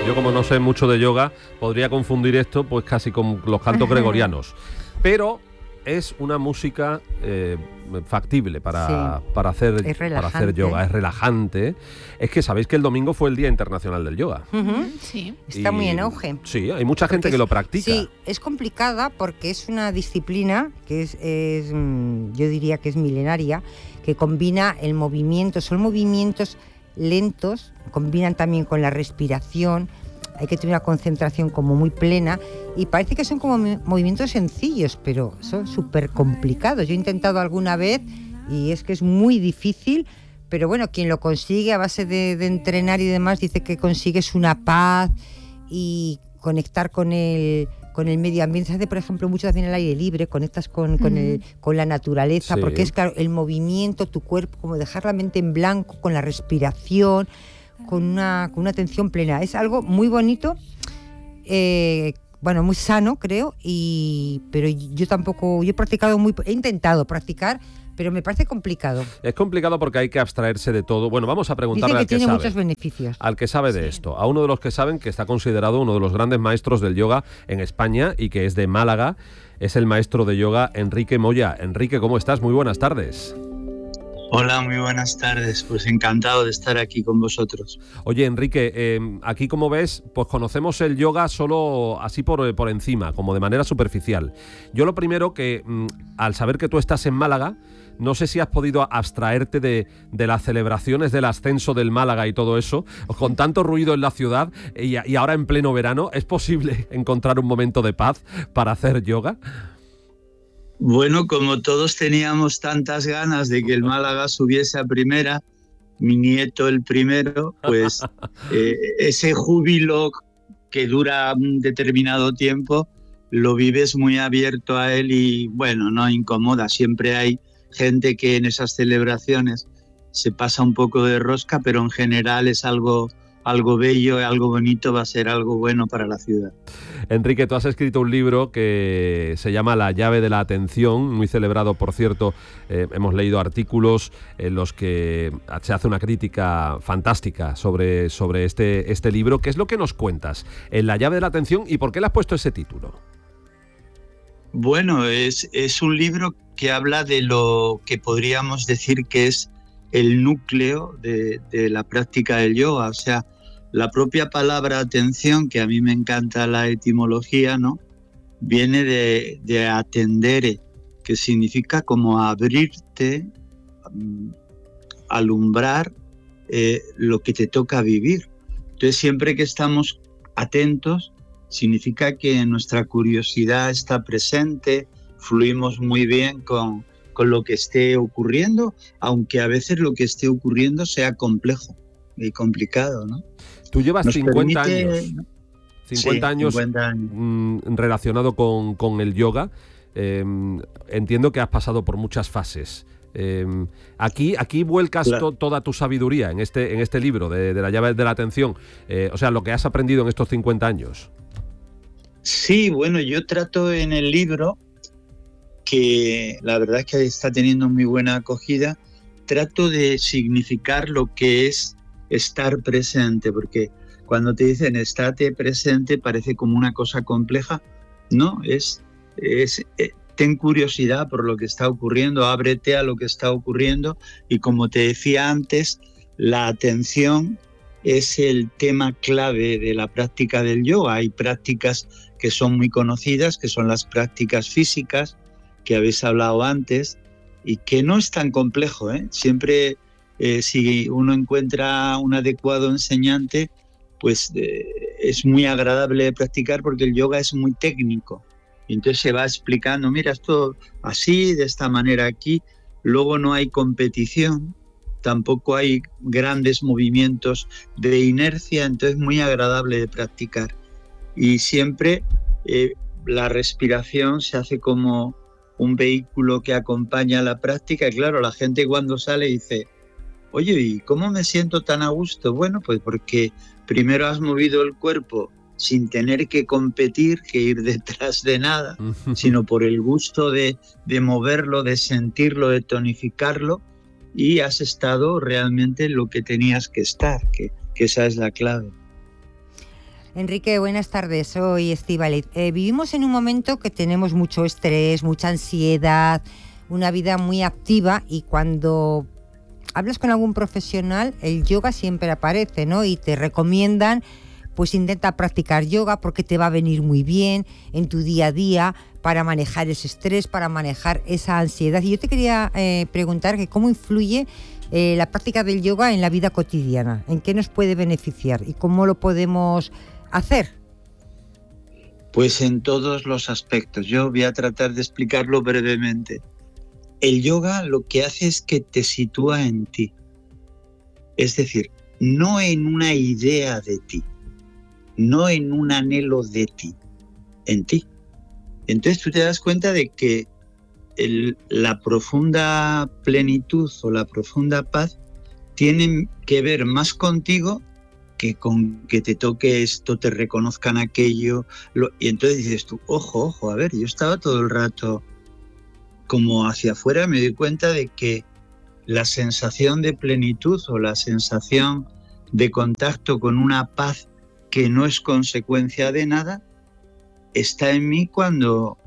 Yo, como no sé mucho de yoga, podría confundir esto pues casi con los cantos gregorianos. Pero es una música factible para hacer yoga. Es relajante. Es que sabéis que el domingo fue el Día Internacional del Yoga. Sí. Está muy en auge. Sí, hay mucha gente que lo practica. Sí, es complicada porque es una disciplina que es yo diría que es milenaria, que combina el movimiento, son movimientos lentos, combinan también con la respiración. Hay que tener una concentración como muy plena y parece que son como movimientos sencillos, pero son súper complicados. Yo he intentado alguna vez y es que es muy difícil, pero bueno, quien lo consigue a base de entrenar y demás dice que consigues una paz y conectar con el medio ambiente. Se hace, por ejemplo, mucho también al aire libre, conectas con la naturaleza, sí. Porque es claro, el movimiento, tu cuerpo, como dejar la mente en blanco, con la respiración, con una atención plena. Es algo muy bonito, muy sano, creo, pero yo he intentado practicar, pero me parece complicado. Es complicado porque hay que abstraerse de todo. Bueno, vamos a preguntarle al que sabe. Tiene muchos beneficios. Al que sabe de esto, a uno de los que saben, que está considerado uno de los grandes maestros del yoga en España y que es de Málaga, es el maestro de yoga Enrique Moya. Enrique, ¿cómo estás? Muy buenas tardes. Hola, muy buenas tardes. Pues encantado de estar aquí con vosotros. Oye, Enrique, aquí como ves, pues conocemos el yoga solo así por encima, como de manera superficial. Yo lo primero que, al saber que tú estás en Málaga, no sé si has podido abstraerte de las celebraciones del ascenso del Málaga y todo eso, con tanto ruido en la ciudad y ahora en pleno verano, ¿es posible encontrar un momento de paz para hacer yoga? Bueno, como todos teníamos tantas ganas de que el Málaga subiese a primera, mi nieto el primero, pues ese júbilo que dura un determinado tiempo, lo vives muy abierto a él y bueno, no incomoda. Siempre hay gente que en esas celebraciones se pasa un poco de rosca, pero en general es algo bello, algo bonito, va a ser algo bueno para la ciudad. Enrique, tú has escrito un libro que se llama La llave de la atención, muy celebrado, por cierto. Hemos leído artículos en los que se hace una crítica fantástica sobre este libro. ¿Qué es lo que nos cuentas en La llave de la atención y por qué le has puesto ese título? Bueno, es un libro que habla de lo que podríamos decir que es el núcleo de la práctica del yoga. O sea, la propia palabra atención, que a mí me encanta la etimología, ¿no? Viene de atendere, que significa como abrirte, alumbrar lo que te toca vivir. Entonces, siempre que estamos atentos, significa que nuestra curiosidad está presente, fluimos muy bien con lo que esté ocurriendo, aunque a veces lo que esté ocurriendo sea complejo y complicado, ¿no? Tú llevas 50 años. ¿no? 50 años relacionado con el yoga. Entiendo que has pasado por muchas fases. Aquí vuelcas toda tu sabiduría en este libro de La llave de la atención. O sea, lo que has aprendido en estos 50 años. Sí, bueno, yo trato en el libro, que la verdad es que está teniendo muy buena acogida, trato de significar lo que es estar presente, porque cuando te dicen estate presente parece como una cosa compleja. No, ten curiosidad por lo que está ocurriendo, ábrete a lo que está ocurriendo y, como te decía antes, la atención es el tema clave de la práctica del yoga. Hay prácticas que son muy conocidas, que son las prácticas físicas, que habéis hablado antes, y que no es tan complejo, ¿eh? Siempre, si uno encuentra un adecuado enseñante, pues es muy agradable de practicar, porque el yoga es muy técnico. Y entonces se va explicando, mira, esto así, de esta manera aquí. Luego no hay competición, tampoco hay grandes movimientos de inercia, entonces es muy agradable de practicar. Y siempre la respiración se hace como un vehículo que acompaña la práctica. Y claro, la gente cuando sale dice, oye, ¿y cómo me siento tan a gusto? Bueno, pues porque primero has movido el cuerpo sin tener que competir, que ir detrás de nada, sino por el gusto de moverlo, de sentirlo, de tonificarlo, y has estado realmente en lo que tenías que estar, que esa es la clave. Enrique, buenas tardes, soy Estíbaliz. Vivimos en un momento que tenemos mucho estrés, mucha ansiedad, una vida muy activa, y cuando hablas con algún profesional, el yoga siempre aparece, ¿no? Y te recomiendan, pues intenta practicar yoga porque te va a venir muy bien en tu día a día para manejar ese estrés, para manejar esa ansiedad. Y yo te quería preguntar que cómo influye la práctica del yoga en la vida cotidiana, en qué nos puede beneficiar y cómo lo podemos hacer. Pues en todos los aspectos. Yo voy a tratar de explicarlo brevemente. El yoga lo que hace es que te sitúa en ti. Es decir, no en una idea de ti, no en un anhelo de ti, en ti. Entonces tú te das cuenta de que la profunda plenitud o la profunda paz tienen que ver más contigo que con que te toque esto, te reconozcan aquello. Y entonces dices tú, ojo, a ver, yo estaba todo el rato como hacia afuera, me doy cuenta de que la sensación de plenitud o la sensación de contacto con una paz que no es consecuencia de nada, está en mí cuando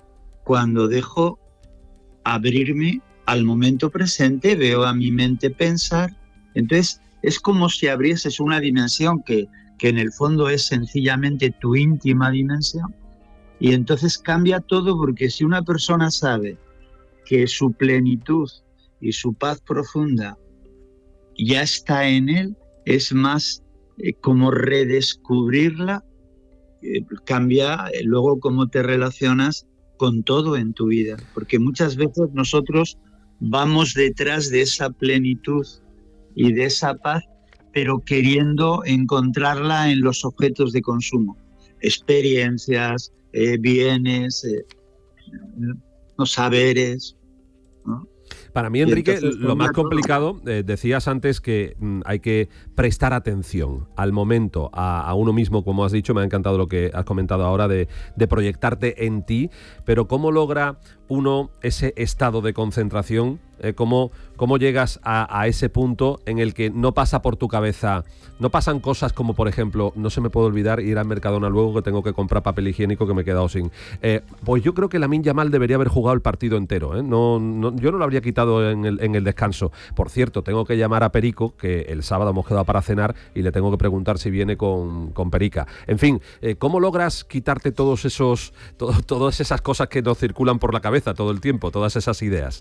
dejo abrirme al momento presente, veo a mi mente pensar. Entonces es como si abrieses una dimensión que en el fondo es sencillamente tu íntima dimensión, y entonces cambia todo, porque si una persona sabe que su plenitud y su paz profunda ya está en él, es más como redescubrirla, cambia luego cómo te relacionas con todo en tu vida, porque muchas veces nosotros vamos detrás de esa plenitud y de esa paz, pero queriendo encontrarla en los objetos de consumo, experiencias, bienes, saberes, ¿no? Para mí, Enrique, entonces, lo más complicado, decías antes que hay que prestar atención al momento, a uno mismo, como has dicho. Me ha encantado lo que has comentado ahora de proyectarte en ti, pero ¿cómo logra uno ese estado de concentración? ¿Cómo llegas a ese punto en el que no pasa por tu cabeza, no pasan cosas como, por ejemplo, no se me puede olvidar ir al Mercadona luego que tengo que comprar papel higiénico que me he quedado sin? Pues yo creo que Lamine Yamal debería haber jugado el partido entero, ¿eh? Yo no lo habría quitado en el descanso. Por cierto, tengo que llamar a Perico, que el sábado hemos quedado para cenar, y le tengo que preguntar si viene con Perica. En fin, ¿cómo logras quitarte todas esas cosas que nos circulan por la cabeza todo el tiempo, todas esas ideas?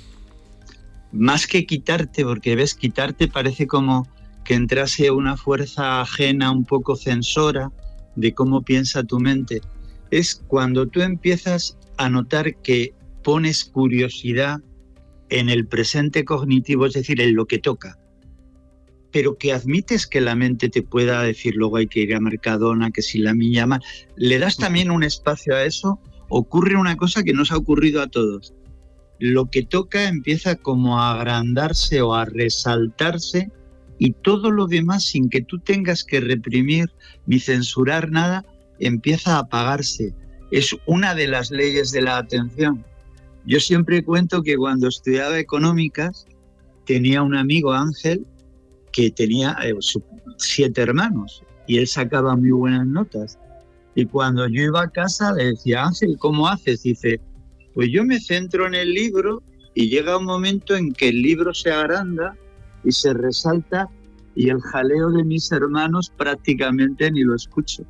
Más que quitarte, porque ves, quitarte parece como que entrase una fuerza ajena, un poco censora de cómo piensa tu mente. Es cuando tú empiezas a notar que pones curiosidad en el presente cognitivo, es decir, en lo que toca, pero que admites que la mente te pueda decir luego hay que ir a Mercadona, que si Lamine Yamal, le das también un espacio a eso, ocurre una cosa que nos ha ocurrido a todos. Lo que toca empieza como a agrandarse o a resaltarse, y todo lo demás, sin que tú tengas que reprimir ni censurar nada, empieza a apagarse. Es una de las leyes de la atención. Yo siempre cuento que cuando estudiaba económicas tenía un amigo, Ángel, que tenía 7 hermanos y él sacaba muy buenas notas. Y cuando yo iba a casa le decía, Ángel, ¿cómo haces? Dice, pues yo me centro en el libro y llega un momento en que el libro se agranda y se resalta y el jaleo de mis hermanos prácticamente ni lo escucho.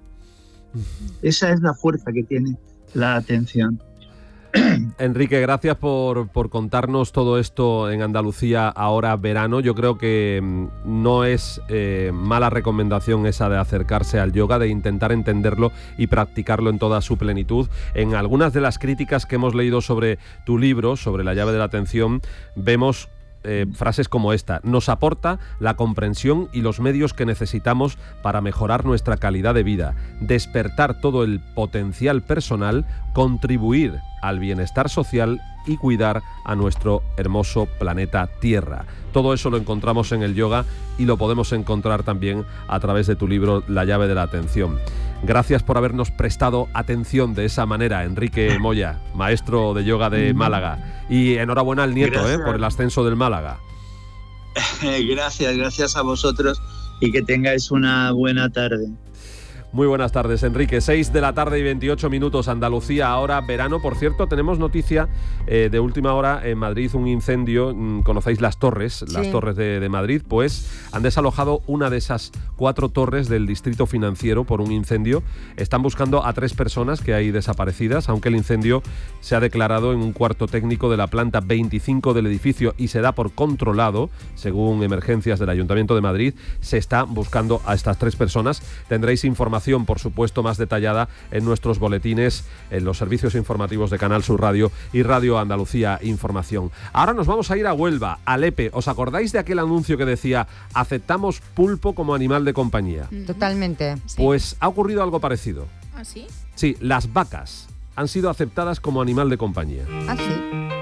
Esa es la fuerza que tiene la atención. Enrique, gracias por contarnos todo esto en Andalucía ahora verano. Yo creo que no es mala recomendación esa de acercarse al yoga, de intentar entenderlo y practicarlo en toda su plenitud. En algunas de las críticas que hemos leído sobre tu libro, sobre la llave de la atención, vemos frases como esta: nos aporta la comprensión y los medios que necesitamos para mejorar nuestra calidad de vida, despertar todo el potencial personal, contribuir al bienestar social y cuidar a nuestro hermoso planeta Tierra. Todo eso lo encontramos en el yoga y lo podemos encontrar también a través de tu libro La llave de la atención. Gracias por habernos prestado atención de esa manera, Enrique Moya, maestro de yoga de Málaga. Y enhorabuena al nieto por el ascenso del Málaga. Gracias a vosotros y que tengáis una buena tarde. Muy buenas tardes, Enrique. 6 de la tarde y 28 minutos, Andalucía, ahora verano. Por cierto, tenemos noticia de última hora en Madrid, un incendio. ¿Conocéis las torres? Sí. Las torres de Madrid. Pues han desalojado una de esas 4 torres del distrito financiero por un incendio. Están buscando a 3 personas que hay desaparecidas, aunque el incendio se ha declarado en un cuarto técnico de la planta 25 del edificio y se da por controlado, según emergencias del Ayuntamiento de Madrid. Se está buscando a estas 3 personas. Tendréis información, por supuesto, más detallada en nuestros boletines, en los servicios informativos de Canal Sur Radio y Radio Andalucía Información. Ahora nos vamos a ir a Huelva, a Lepe. ¿Os acordáis de aquel anuncio que decía aceptamos pulpo como animal de compañía? Totalmente. Pues ha ocurrido algo parecido. ¿Ah, sí? Sí, las vacas han sido aceptadas como animal de compañía. ¿Ah, sí?